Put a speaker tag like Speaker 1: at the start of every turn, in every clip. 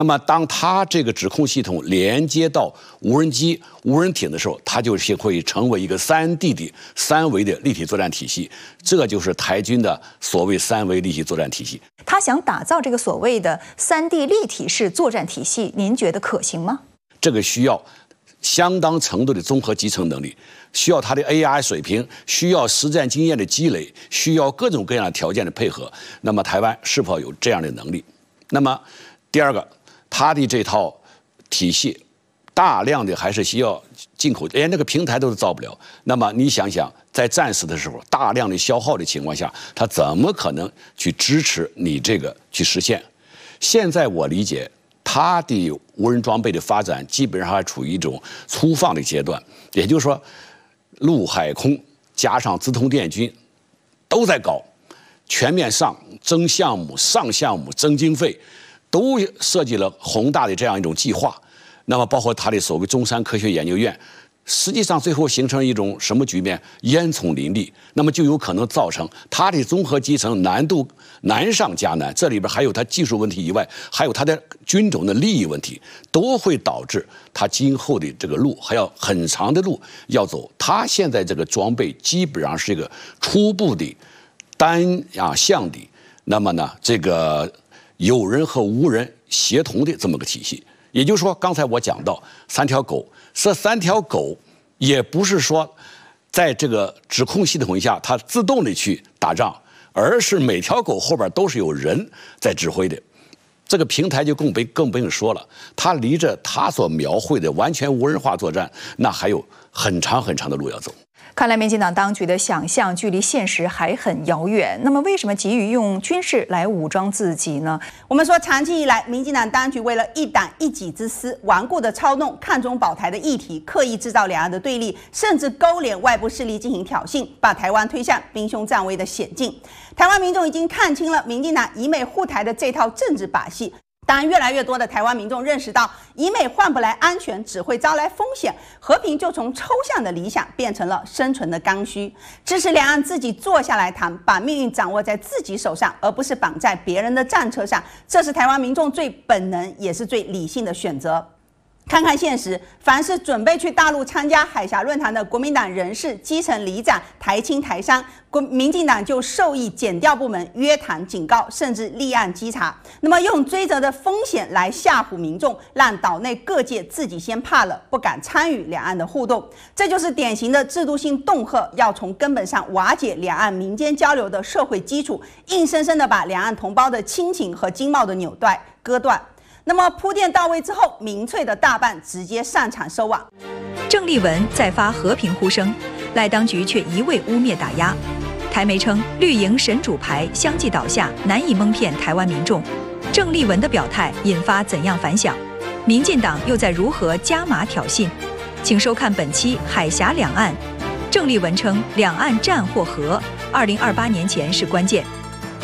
Speaker 1: 那么，当它这个指控系统连接到无人机、无人艇的时候，它就会成为一个3D 的3维的立体作战体系。这就是台军的所谓3维立体作战体系。
Speaker 2: 他想打造这个所谓的3D 立体式作战体系，您觉得可行吗？
Speaker 1: 这个需要相当程度的综合集成能力，需要它的 AI 水平，需要实战经验的积累，需要各种各样的条件的配合。那么，台湾是否有这样的能力？那么，第二个。它的这套体系，大量的还是需要进口，连那个平台都造不了。那么你想想，在战时的时候，大量的消耗的情况下，它怎么可能去支持你这个去实现？现在我理解，它的无人装备的发展基本上还处于一种粗放的阶段，也就是说，陆海空加上资通电军都在搞，全面增项目、上项目、增经费。都设计了宏大的这样一种计划，那么包括他的所谓中山科学研究院，实际上最后形成一种什么局面？烟囱林立，那么就有可能造成它的综合集成难度难上加难。这里边还有它技术问题以外，还有它的军种的利益问题，都会导致它今后的这个路还要很长的路要走。它现在这个装备基本上是一个初步的单向的，那么呢这个。有人和无人协同的这么个体系，也就是说，刚才我讲到3条狗，这3条狗也不是说在这个指控系统下它自动的去打仗，而是每条狗后边都是有人在指挥的。这个平台就更不用说了，它离着它所描绘的完全无人化作战，那还有很长很长的路要走。
Speaker 2: 看来民进党当局的想象距离现实还很遥远。那么，为什么急于用军事来武装自己呢？
Speaker 3: 我们说，长期以来，民进党当局为了一党一己之私，顽固的操弄看中保台的议题，刻意制造两岸的对立，甚至勾连外部势力进行挑衅，把台湾推向兵凶战危的险境。台湾民众已经看清了民进党以美护台的这套政治把戏。当然，越来越多的台湾民众认识到，以美换不来安全，只会招来风险，和平就从抽象的理想变成了生存的刚需。支持两岸自己坐下来谈，把命运掌握在自己手上，而不是绑在别人的战车上，这是台湾民众最本能也是最理性的选择。看看现实，凡是准备去大陆参加海峡论坛的国民党人士、基层里长、台青台商，民进党就授意检调部门约谈、警告，甚至立案稽查。那么用追责的风险来吓唬民众，让岛内各界自己先怕了，不敢参与两岸的互动。这就是典型的制度性恫吓，要从根本上瓦解两岸民间交流的社会基础，硬生生的把两岸同胞的亲情和经贸的纽带割断。那么铺垫到位之后，民粹的大半直接上场收网。
Speaker 4: 郑丽文再发和平呼声，赖当局却一味污蔑打压。台媒称绿营神主牌相继倒下，难以蒙骗台湾民众。郑丽文的表态引发怎样反响？民进党又在如何加码挑衅？请收看本期《海峡两岸》。郑丽文称，两岸战或和，2028年前是关键。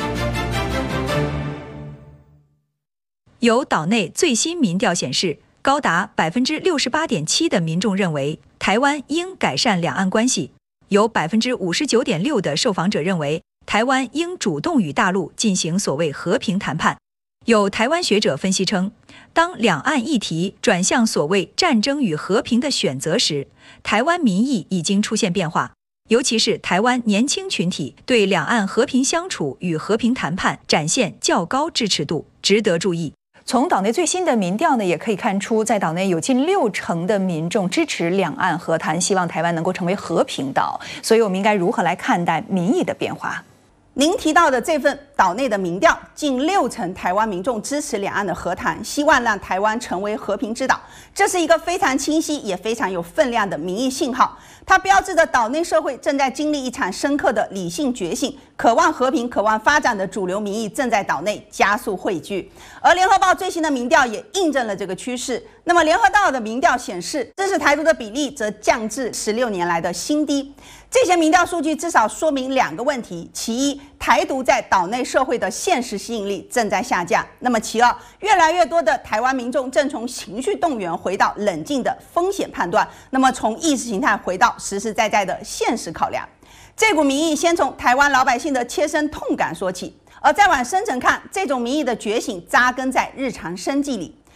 Speaker 4: 有岛内最新民调显示，高达68.7%的民众认为台湾应改善两岸关系，有59.6%的受访者认为台湾应主动与大陆进行所谓和平谈判。有台湾学者分析称，当两岸议题转向所谓战争与和平的选择时，台湾民意已经出现变化，尤其是台湾年轻群体对两岸和平相处与和平谈判展现较高支持度，值得注意。
Speaker 2: 从岛内最新的民调呢，也可以看出，在岛内有近60%的民众支持两岸和谈，希望台湾能够成为和平岛。所以我们应该如何来看待民意的变化？
Speaker 3: 您提到的这份岛内的民调，近60%台湾民众支持两岸的和谈，希望让台湾成为和平之岛。这是一个非常清晰也非常有分量的民意信号，它标志着岛内社会正在经历一场深刻的理性觉醒，渴望和平、渴望发展的主流民意正在岛内加速汇聚。而联合报最新的民调也印证了这个趋势。那么联合报的民调显示，支持台独的比例则降至16年来的新低。这些民调数据至少说明2个问题：其一，台独在岛内社会的现实吸引力正在下降；那么其二，越来越多的台湾民众正从情绪动员回到冷静的风险判断，那么从意识形态回到实实在在的现实考量。这股民意先从台湾老百姓的切身痛感说起，而再往深层看，这种民意的觉醒扎根在日常生计里。